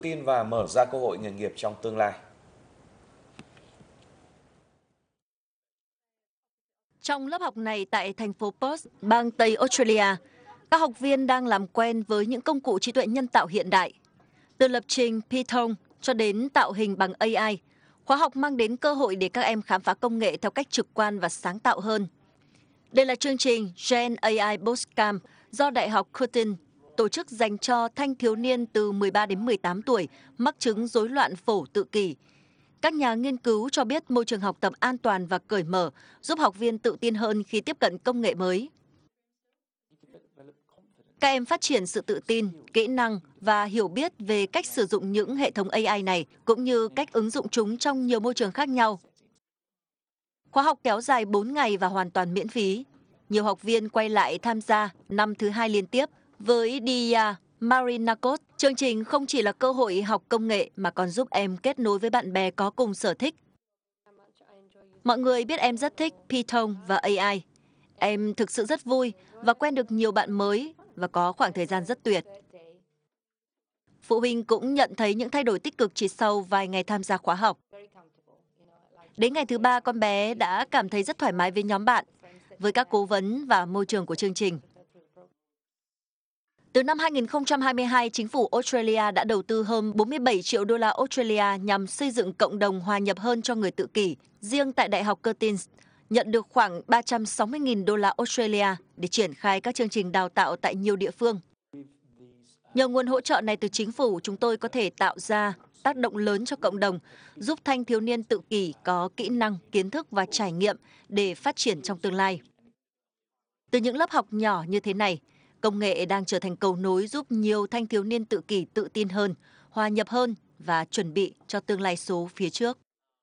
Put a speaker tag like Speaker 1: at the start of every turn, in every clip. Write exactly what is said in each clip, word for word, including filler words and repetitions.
Speaker 1: tin và mở ra cơ hội nghề nghiệp trong tương lai.
Speaker 2: Trong lớp học này tại thành phố Perth, bang Tây Australia, các học viên đang làm quen với những công cụ trí tuệ nhân tạo hiện đại. Từ lập trình Python cho đến tạo hình bằng a i, khóa học mang đến cơ hội để các em khám phá công nghệ theo cách trực quan và sáng tạo hơn. Đây là chương trình Gen a i Bootcamp do Đại học Curtin tổ chức dành cho thanh thiếu niên từ mười ba đến mười tám tuổi mắc chứng rối loạn phổ tự kỷ. Các nhà nghiên cứu cho biết môi trường học tập an toàn và cởi mở giúp học viên tự tin hơn khi tiếp cận công nghệ mới. Các em phát triển sự tự tin, kỹ năng và hiểu biết về cách sử dụng những hệ thống a i này, cũng như cách ứng dụng chúng trong nhiều môi trường khác nhau. Khóa học kéo dài bốn ngày và hoàn toàn miễn phí. Nhiều học viên quay lại tham gia năm thứ hai liên tiếp. Với Dia Marinakos, chương trình không chỉ là cơ hội học công nghệ mà còn giúp em kết nối với bạn bè có cùng sở thích. Mọi người biết em rất thích Python và a i. Em thực sự rất vui và quen được nhiều bạn mới và có khoảng thời gian rất tuyệt. Phụ huynh cũng nhận thấy những thay đổi tích cực chỉ sau vài ngày tham gia khóa học. Đến ngày thứ ba, con bé đã cảm thấy rất thoải mái với nhóm bạn, với các cố vấn và môi trường của chương trình. Từ năm hai nghìn không trăm hai mươi hai, chính phủ Australia đã đầu tư hơn bốn mươi bảy triệu đô la Australia nhằm xây dựng cộng đồng hòa nhập hơn cho người tự kỷ. Riêng tại Đại học Curtin, nhận được khoảng ba trăm sáu mươi nghìn đô la Australia để triển khai các chương trình đào tạo tại nhiều địa phương. Nhờ nguồn hỗ trợ này từ chính phủ, chúng tôi có thể tạo ra tác động lớn cho cộng đồng, giúp thanh thiếu niên tự kỷ có kỹ năng, kiến thức và trải nghiệm để phát triển trong tương lai. Từ những lớp học nhỏ như thế này, công nghệ đang trở thành cầu nối giúp nhiều thanh thiếu niên tự kỷ tự tin hơn, hòa nhập hơn và chuẩn bị cho tương lai số phía trước.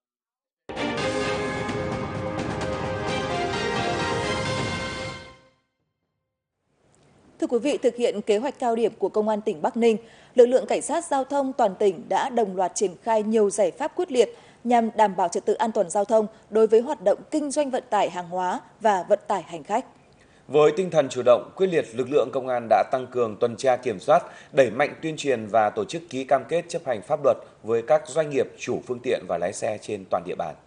Speaker 3: Thưa quý vị, thực hiện kế hoạch cao điểm của Công an tỉnh Bắc Ninh, lực lượng cảnh sát giao thông toàn tỉnh đã đồng loạt triển khai nhiều giải pháp quyết liệt nhằm đảm bảo trật tự an toàn giao thông đối với hoạt động kinh doanh vận tải hàng hóa và vận tải hành khách.
Speaker 1: Với tinh thần chủ động, quyết liệt, lực lượng công an đã tăng cường tuần tra kiểm soát, đẩy mạnh tuyên truyền và tổ chức ký cam kết chấp hành pháp luật với các doanh nghiệp, chủ phương tiện và lái xe trên toàn địa bàn.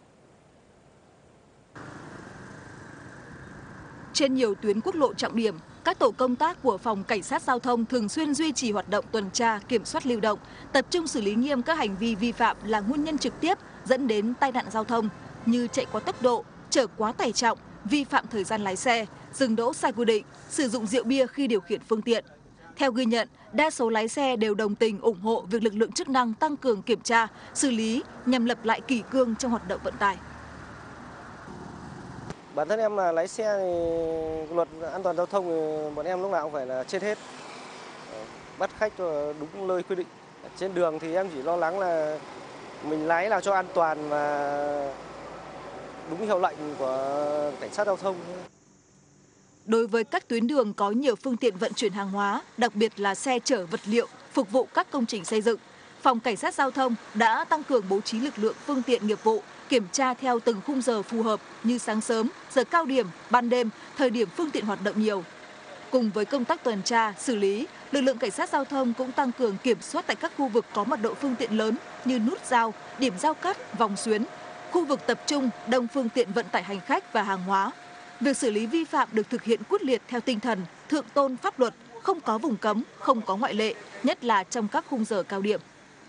Speaker 4: Trên nhiều tuyến quốc lộ trọng điểm, các tổ công tác của Phòng Cảnh sát Giao thông thường xuyên duy trì hoạt động tuần tra, kiểm soát lưu động, tập trung xử lý nghiêm các hành vi vi phạm là nguyên nhân trực tiếp dẫn đến tai nạn giao thông như chạy quá tốc độ, chở quá tải trọng, vi phạm thời gian lái xe, dừng đỗ sai quy định, sử dụng rượu bia khi điều khiển phương tiện. Theo ghi nhận, đa số lái xe đều đồng tình ủng hộ việc lực lượng chức năng tăng cường kiểm tra, xử lý nhằm lập lại kỷ cương trong hoạt động vận tải.
Speaker 5: Bản thân em là lái xe thì luật an toàn giao thông thì bọn em lúc nào cũng phải là trên hết, bắt khách cho đúng nơi quy định. Trên đường thì em chỉ lo lắng là mình lái nào cho an toàn và đúng hiệu lệnh của cảnh sát giao thông.
Speaker 4: Đối với các tuyến đường có nhiều phương tiện vận chuyển hàng hóa, đặc biệt là xe chở vật liệu phục vụ các công trình xây dựng, Phòng Cảnh sát Giao thông đã tăng cường bố trí lực lượng phương tiện nghiệp vụ, kiểm tra theo từng khung giờ phù hợp như sáng sớm, giờ cao điểm, ban đêm, thời điểm phương tiện hoạt động nhiều. Cùng với công tác tuần tra, xử lý, lực lượng Cảnh sát Giao thông cũng tăng cường kiểm soát tại các khu vực có mật độ phương tiện lớn như nút giao, điểm giao cắt, vòng xuyến, khu vực tập trung đông phương tiện vận tải hành khách và hàng hóa. Việc xử lý vi phạm được thực hiện quyết liệt theo tinh thần thượng tôn pháp luật, không có vùng cấm, không có ngoại lệ, nhất là trong các khung giờ cao điểm.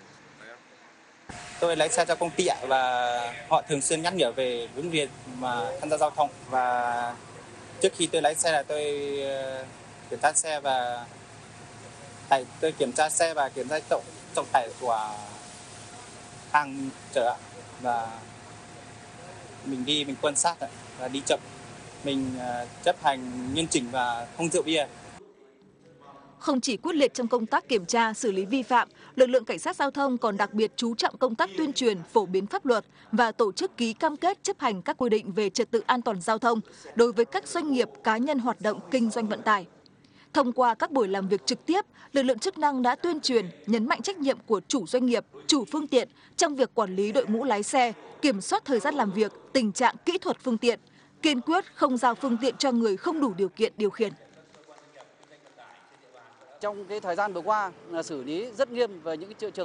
Speaker 6: Tôi lái xe cho công ty và họ thường xuyên nhắc nhở về những việc mà tham gia giao thông, và trước khi tôi lái xe là tôi kiểm tra xe và tại tôi kiểm tra xe và kiểm tra trọng trọng tải của hàng chở, và mình đi mình quan sát và đi chậm, mình chấp hành nghiêm chỉnh và không rượu bia.
Speaker 4: Không chỉ quyết liệt trong công tác kiểm tra, xử lý vi phạm, lực lượng Cảnh sát Giao thông còn đặc biệt chú trọng công tác tuyên truyền, phổ biến pháp luật và tổ chức ký cam kết chấp hành các quy định về trật tự an toàn giao thông đối với các doanh nghiệp, cá nhân hoạt động kinh doanh vận tải. Thông qua các buổi làm việc trực tiếp, lực lượng chức năng đã tuyên truyền, nhấn mạnh trách nhiệm của chủ doanh nghiệp, chủ phương tiện trong việc quản lý đội ngũ lái xe, kiểm soát thời gian làm việc, tình trạng kỹ thuật phương tiện, kiên quyết không giao phương tiện cho người không đủ điều kiện điều khiển.
Speaker 7: Trong cái thời gian vừa qua là xử lý rất nghiêm về những cái trường